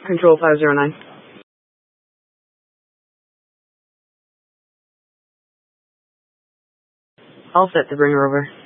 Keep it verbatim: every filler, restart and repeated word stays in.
Control five zero nine. All set to bring her over.